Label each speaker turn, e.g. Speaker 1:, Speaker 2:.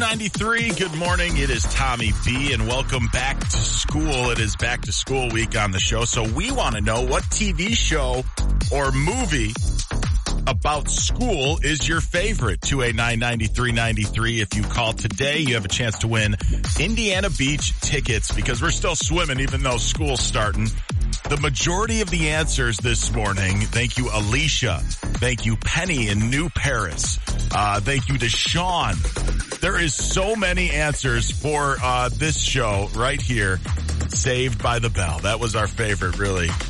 Speaker 1: 93. Good morning. It is Tommy B, and welcome back to school. It is back to school week on the show, so we want to know what TV show or movie about school is your favorite. 289-9393. If you call today, you have a chance to win Indiana Beach tickets because we're still swimming even though school's starting. The majority of the answers this morning, thank you, Alicia. Thank you, Penny in New Paris. Thank you to Sean. There is so many answers for this show right here. Saved by the Bell. That was our favorite, really.